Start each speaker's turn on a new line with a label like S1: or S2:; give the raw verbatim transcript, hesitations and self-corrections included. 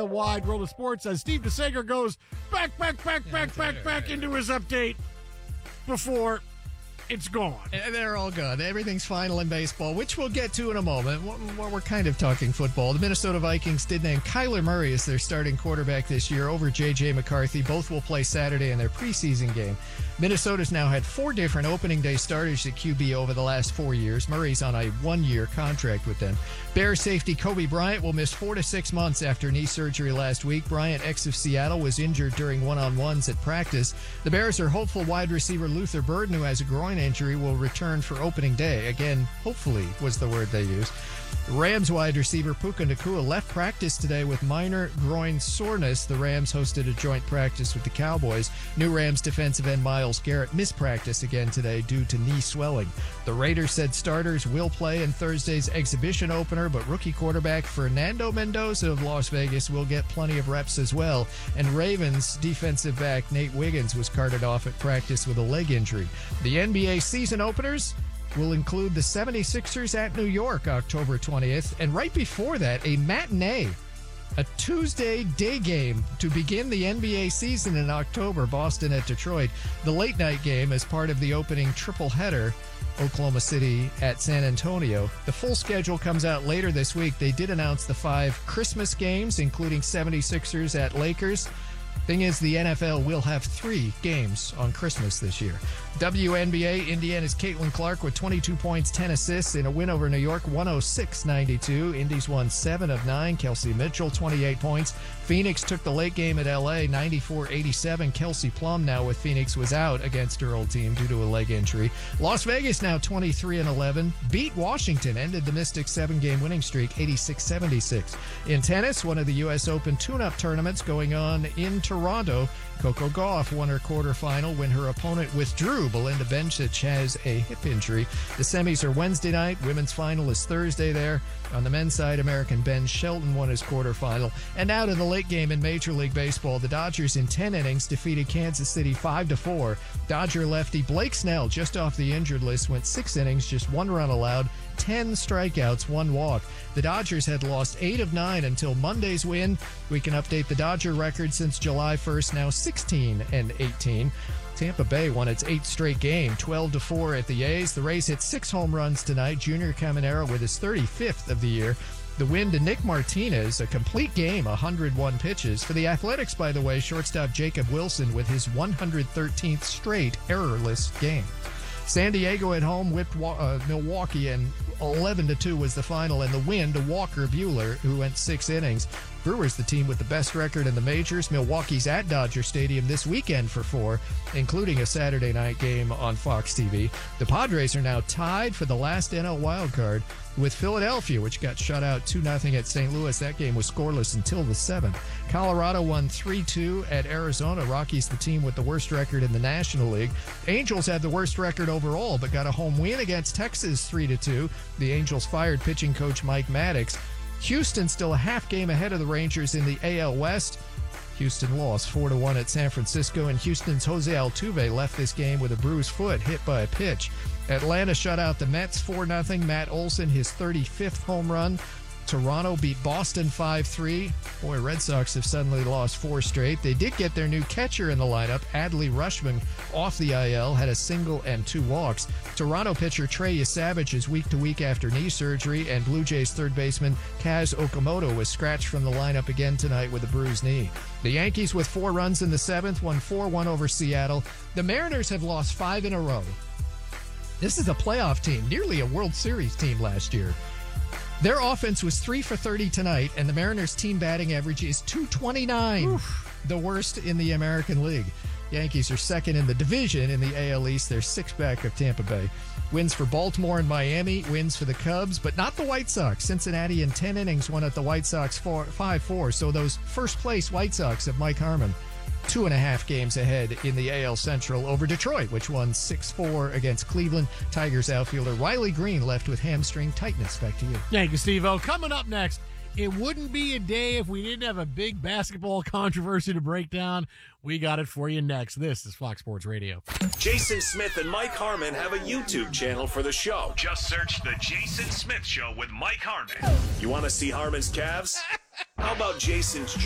S1: the wide world of sports as Steve DeSager goes back, back, back,
S2: Yeah,
S1: back, back, back into his update before it's gone.
S2: And they're all good. Everything's final in baseball, which we'll get to in a moment. Well, we're kind of talking football. The Minnesota Vikings did name Kyler Murray as their starting quarterback this year over J J. McCarthy. Both will play Saturday in their preseason game. Minnesota's now had four different opening day starters at Q B over the last four years. Murray's on a one-year contract with them. Bears safety Kobe Bryant will miss four to six months after knee surgery last week. Bryant, ex of Seattle, was injured during one-on-ones at practice. The Bears are hopeful wide receiver Luther Burden, who has a groin injury, will return for opening day. Again, hopefully was the word they used. Rams wide receiver Puka Nacua left practice today with minor groin soreness. The Rams hosted a joint practice with the Cowboys. New Rams defensive end Myles Garrett missed practice again today due to knee swelling. The Raiders said starters will play in Thursday's exhibition opener, but rookie quarterback Fernando Mendoza of Las Vegas will get plenty of reps as well. And Ravens defensive back Nate Wiggins was carted off at practice with a leg injury. The N B A season openers will include the seventy-sixers at New York October twentieth, and right before that, a matinee, a Tuesday day game to begin the N B A season in October, Boston at Detroit. The late night game as part of the opening triple header, Oklahoma City at San Antonio. The full schedule comes out later this week. They did announce the five Christmas games, including seventy-sixers at Lakers. Thing is, the N F L will have three games on Christmas this year. W N B A, Indiana's Caitlin Clark with twenty-two points, ten assists in a win over New York, one oh six ninety-two. Indies won seven of nine. Kelsey Mitchell, twenty-eight points. Phoenix took the late game at L A, ninety-four eighty-seven. Kelsey Plum, now with Phoenix, was out against her old team due to a leg injury. Las Vegas now twenty-three and eleven. Beat Washington, ended the Mystics' seven-game winning streak, eighty-six seventy-six. In tennis, one of the U S Open tune-up tournaments going on in Toronto. Coco Gauff won her quarterfinal when her opponent withdrew. Belinda Bencic has a hip injury. The semis are Wednesday night. Women's final is Thursday there. On the men's side, American Ben Shelton won his quarterfinal. And now to the late game in Major League Baseball. The Dodgers in ten innings defeated Kansas City five to four. Dodger lefty Blake Snell, just off the injured list, went six innings, just one run allowed, ten strikeouts, one walk. The Dodgers had lost eight of nine until Monday's win. We can update the Dodger record since July first, now sixteen and eighteen. Tampa Bay won its eighth straight game, twelve to four at the A's. The Rays hit six home runs tonight. Junior Caminero with his thirty-fifth of the year. The win to Nick Martinez, a complete game, one hundred one pitches. For the Athletics, by the way, shortstop Jacob Wilson with his one hundred thirteenth straight errorless game. San Diego at home whipped uh, Milwaukee, and eleven to two was the final, and the win to Walker Buehler, who went six innings. Brewers, the team with the best record in the majors. Milwaukee's at Dodger Stadium this weekend for four, including a Saturday night game on Fox T V. The Padres are now tied for the last N L wildcard with Philadelphia, which got shut out two nothing at Saint Louis. That game was scoreless until the seventh. Colorado won three two at Arizona. Rockies, the team with the worst record in the National League. Angels had the worst record overall, but got a home win against Texas three to two. The Angels fired pitching coach Mike Maddox. Houston still a half game ahead of the Rangers in the A L West. Houston lost four to one at San Francisco, and Houston's Jose Altuve left this game with a bruised foot hit by a pitch. Atlanta shut out the Mets four nothing. Matt Olson, his thirty-fifth home run. Toronto beat Boston five three. Boy, Red Sox have suddenly lost four straight. They did get their new catcher in the lineup. Adley Rutschman off the I L, had a single and two walks. Toronto pitcher Trey Savage is week to week after knee surgery, and Blue Jays third baseman Kaz Okamoto was scratched from the lineup again tonight with a bruised knee. The Yankees with four runs in the seventh won four one over Seattle. The Mariners have lost five in a row. This is a playoff team, nearly a World Series team last year. Their offense was three for thirty tonight, and the Mariners' team batting average is two twenty-nine, Oof. The worst in the American League. Yankees are second in the division in the A L East. They're six back of Tampa Bay. Wins for Baltimore and Miami, wins for the Cubs, but not the White Sox. Cincinnati in ten innings won at the White Sox five four, so those first-place White Sox of Mike Harmon, two and a half games ahead in the A L Central over Detroit, which won six four against Cleveland. Tigers outfielder Riley Green left with hamstring tightness. Back to you.
S1: Thank you, Steve-O. Coming up next, it wouldn't be a day if we didn't have a big basketball controversy to break down. We got it for you next. This is Fox Sports Radio.
S3: Jason Smith and Mike Harmon have a YouTube channel for the show.
S4: Just search The Jason Smith Show with Mike Harmon.
S3: You want to see Harmon's calves? How about Jason's